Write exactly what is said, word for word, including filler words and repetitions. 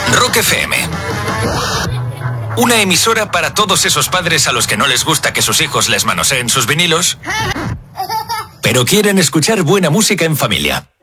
Rock F M. Una emisora para todos esos padres a los que no les gusta que sus hijos les manoseen sus vinilos, pero quieren escuchar buena música en familia.